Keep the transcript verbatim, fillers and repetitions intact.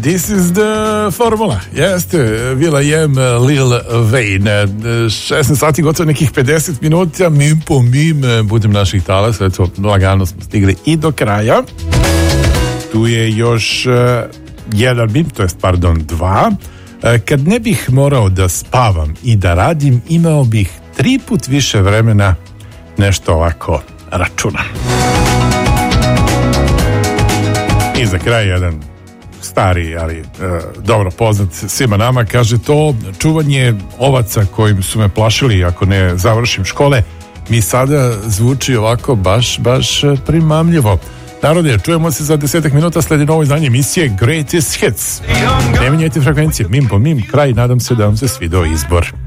This is the formula. Jeste, Will I Am, Lil Wayne. šesnaest sati, gotovo nekih pedeset minuta, mim po mim, budem naših talasa, eto, lagano smo stigli i do kraja. Tu je još uh, jedan mim, to jest, pardon, dva. Uh, kad ne bih morao da spavam i da radim, imao bih tri put više vremena nešto ovako računam. I za kraj jedan stari, ali e, dobro poznat svima nama, kaže to čuvanje ovaca kojim su me plašili ako ne završim škole mi sada zvuči ovako baš, baš primamljivo. Narode, čujemo se za desetak minuta, sledi novo izdanje emisije Greatest Hits. Ne menjajte frekvencije, mim po mim, kraj, nadam se da vam se svidao izbor.